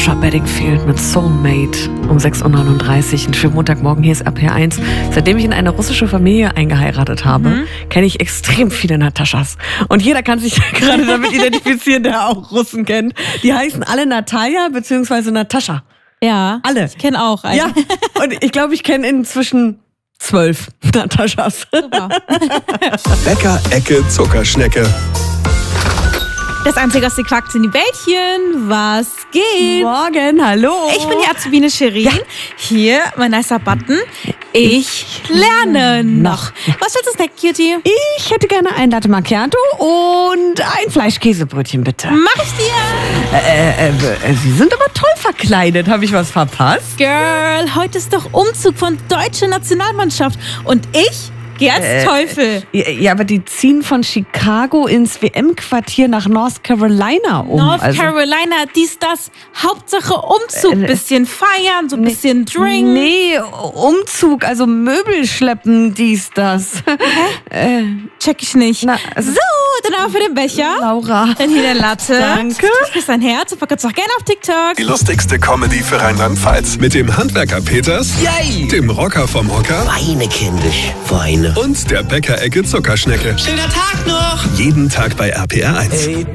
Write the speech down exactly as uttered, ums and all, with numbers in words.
Natasha Bedingfield mit Soulmate um sechs Uhr neununddreißig. Ein schöner Montagmorgen, hier ist A P R eins. Seitdem ich in eine russische Familie eingeheiratet habe, mhm. kenne ich extrem viele Nataschas. Und jeder kann sich gerade damit identifizieren, der auch Russen kennt. Die heißen alle Natalia bzw. Natascha. Ja, alle. Ich kenne auch einen. Ja, und ich glaube, ich kenne inzwischen zwölf Nataschas. Super. Bäcker, Ecke, Zuckerschnecke. Das einzige, was sie quackt, sind die Bällchen. Was geht? Morgen, hallo. Ich bin die Azubine Shirin. Ja. Hier, mein nicer Button. Ich lerne noch. Was willst du snacken, Cutie? Ich hätte gerne ein Latte Macchiato und ein Fleischkäsebrötchen, bitte. Mach ich dir. Äh, äh, äh, Sie sind aber toll verkleidet. Habe ich was verpasst? Girl, heute ist doch Umzug von deutscher Nationalmannschaft. Und ich gehe als äh, Teufel. Ja, aber die ziehen von Chicago ins W M-Quartier nach North Carolina um. North also. Carolina, dies, das. Hauptsache Umzug. Äh, bisschen feiern, so ein nee, bisschen Drink. Nee, Umzug, also Möbel schleppen, dies, das. Hä? Äh, Check ich nicht. Na, also so, dann aber für den Becher. Laura. Dann hier der Latte. Danke. Du bist ein Herz und verkauft auch gerne auf TikTok. Die lustigste Comedy für Rheinland-Pfalz. Mit dem Handwerker Peters, Yay. Dem Rocker vom Hocker, Weine, kindisch, Weine. Und der Bäcker-Ecke Zuckerschnecke. Schöner Tag noch. Jeden Tag bei A P R eins. Hey.